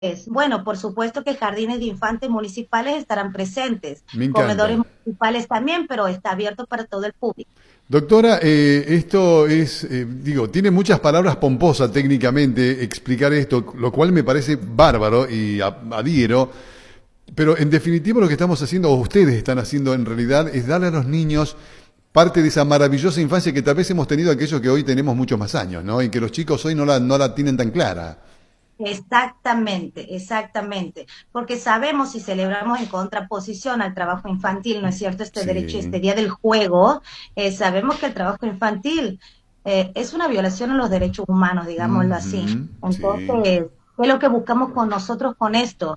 Bueno, por supuesto que jardines de infantes municipales estarán presentes, Me comedores encanta. municipales también, pero está abierto para todo el público. Doctora, esto es, digo, tiene muchas palabras pomposas técnicamente explicar esto, lo cual me parece bárbaro y adhiero, pero en definitiva lo que estamos haciendo, o ustedes están haciendo en realidad, es darle a los niños parte de esa maravillosa infancia que tal vez hemos tenido aquellos que hoy tenemos muchos más años, ¿no? Y que los chicos hoy no la tienen tan clara. Exactamente, exactamente, porque sabemos y celebramos en contraposición al trabajo infantil, ¿no es cierto? Este derecho, este Sí. día del juego, sabemos que el trabajo infantil es una violación a los derechos humanos, digámoslo así. Ujú, sí. Entonces, ¿qué es lo que buscamos con nosotros con esto?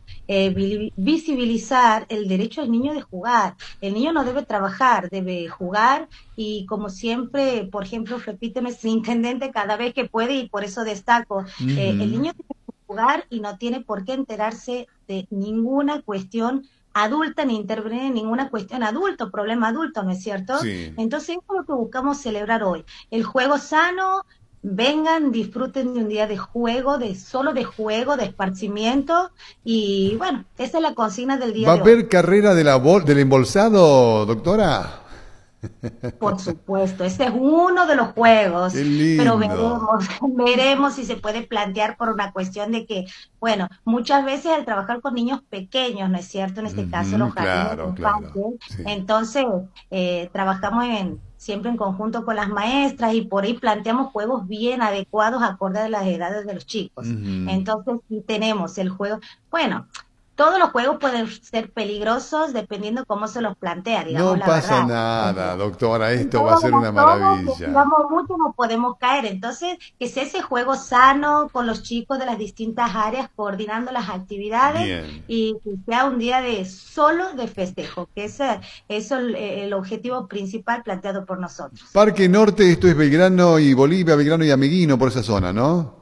Visibilizar el derecho del niño de jugar. El niño no debe trabajar, debe jugar y como siempre, por ejemplo, repite nuestro intendente cada vez que puede y por eso destaco, el Ujú, niño jugar y no tiene por qué enterarse de ninguna cuestión adulta ni intervenir en ninguna cuestión adulto, problema adulto, ¿no es cierto? sí. Entonces, eso es lo que buscamos celebrar hoy. El juego sano, vengan, disfruten de un día de juego, de juego, de esparcimiento, y bueno, esa es la consigna del día ¿Va a de hoy. haber carrera de del embolsado, doctora? Por supuesto, ese es uno de los juegos, Qué pero lindo. veremos, veremos si se puede plantear por una cuestión de que, bueno, muchas veces al trabajar con niños pequeños, ¿no es cierto? En este caso Ujú, los jardines de claro, claro. infantes, Sí. entonces trabajamos siempre en conjunto con las maestras y por ahí planteamos juegos bien adecuados acorde a las edades de los chicos. Ujú. Entonces, sí tenemos el juego, bueno, todos los juegos pueden ser peligrosos dependiendo cómo se los plantea, digamos No la pasa verdad. nada, doctora. En Esto va a todos ser los una todos, si maravilla. estiramos mucho no podemos caer. Entonces, que sea ese juego sano con los chicos de las distintas áreas, coordinando las actividades Bien. y que sea un día de solo de festejo, que ese es el objetivo principal planteado por nosotros. Parque Norte, esto es Belgrano y Bolivia, Belgrano y Ameguino, por esa zona, ¿no?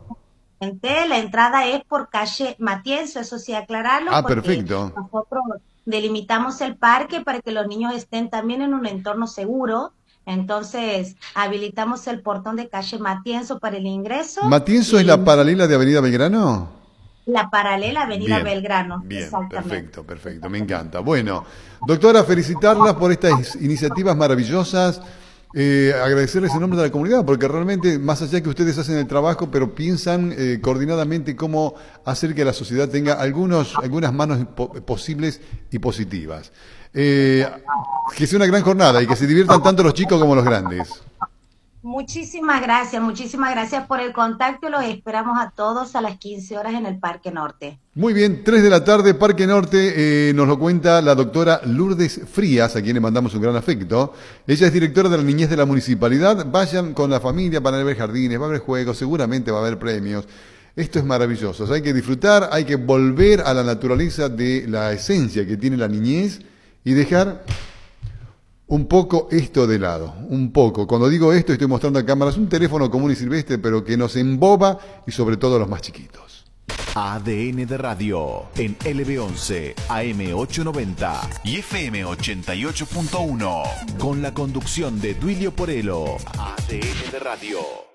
La entrada es por calle Matienzo, eso sí aclararlo, Ah, porque perfecto. nosotros delimitamos el parque para que los niños estén también en un entorno seguro. Entonces, habilitamos el portón de calle Matienzo para el ingreso ¿Matienzo es la y paralela de Avenida Belgrano? la paralela Avenida Bien, Belgrano, bien, exactamente. perfecto, perfecto, me Exactamente. encanta. Bueno, doctora, felicitarla por estas iniciativas maravillosas, agradecerles en nombre de la comunidad, porque realmente, más allá que ustedes hacen el trabajo, pero piensan coordinadamente cómo hacer que la sociedad tenga algunas manos posibles y positivas. Eh, que sea una gran jornada y que se diviertan tanto los chicos como los grandes. Muchísimas gracias por el contacto. Los esperamos a todos a las 15 horas en el Parque Norte. Muy bien, 3 de la tarde, Parque Norte, nos lo cuenta la doctora Lourdes Frías, a quien le mandamos un gran afecto. Ella es directora de la niñez de la municipalidad. Vayan con la familia para ver jardines, va a haber juegos, seguramente va a haber premios. Esto es maravilloso, o sea, hay que disfrutar, hay que volver a la naturaleza de la esencia que tiene la niñez y dejar un poco esto de lado, un poco. Cuando digo esto estoy mostrando a cámaras un teléfono común y silvestre, pero que nos emboba y sobre todo a los más chiquitos. ADN de Radio en LB11, AM890 y FM88.1. Con la conducción de Duilio Porelo. ADN de Radio.